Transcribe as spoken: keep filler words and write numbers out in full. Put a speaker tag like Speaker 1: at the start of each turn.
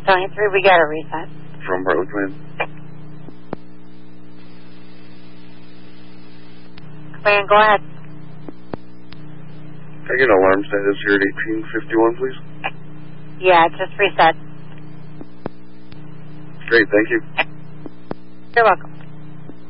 Speaker 1: Zone three, we got a reset.
Speaker 2: From Bartlett Command.
Speaker 1: Command, go ahead.
Speaker 2: Can I get an alarm status here at eighteen fifty-one, please?
Speaker 1: Yeah, just reset.
Speaker 2: Great, thank you.
Speaker 1: You're welcome.